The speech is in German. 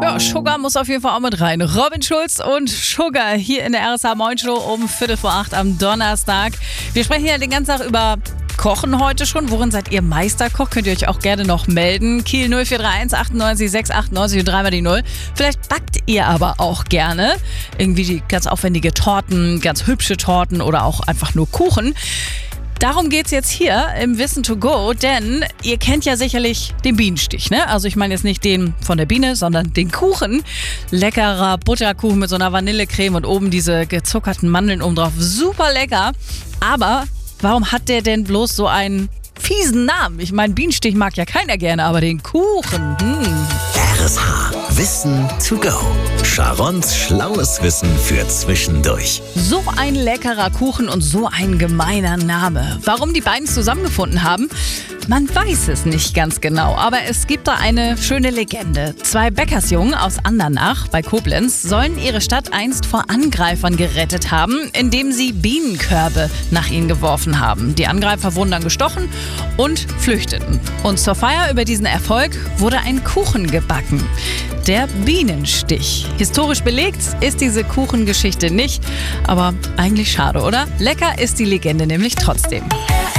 Ja, Sugar muss auf jeden Fall auch mit rein. Robin Schulz und Sugar hier in der RSH Moin Show um 7:45 am Donnerstag. Wir sprechen ja den ganzen Tag über Kochen heute schon. Worin seid ihr Meisterkoch? Könnt ihr euch auch gerne noch melden. Kiel 0431 98 698 und dreimal die 0. Vielleicht backt ihr aber auch gerne irgendwie ganz aufwendige Torten, ganz hübsche Torten oder auch einfach nur Kuchen. Darum geht's jetzt hier im Wissen to go, denn ihr kennt ja sicherlich den Bienenstich, ne? Also ich meine jetzt nicht den von der Biene, sondern den Kuchen. Leckerer Butterkuchen mit so einer Vanillecreme und oben diese gezuckerten Mandeln oben drauf. Super lecker. Aber warum hat der denn bloß so einen fiesen Namen? Ich meine, Bienenstich mag ja keiner gerne, aber den Kuchen, RSH Wissen to go. Sharons schlaues Wissen für zwischendurch. So ein leckerer Kuchen und so ein gemeiner Name. Warum die beiden zusammengefunden haben, man weiß es nicht ganz genau. Aber es gibt da eine schöne Legende. 2 Bäckersjungen aus Andernach bei Koblenz sollen ihre Stadt einst vor Angreifern gerettet haben, indem sie Bienenkörbe nach ihnen geworfen haben. Die Angreifer wurden dann gestochen und flüchteten. Und zur Feier über diesen Erfolg wurde ein Kuchen gebacken. Der Bienenstich. Historisch belegt ist diese Kuchengeschichte nicht, aber eigentlich schade, oder? Lecker ist die Legende nämlich trotzdem.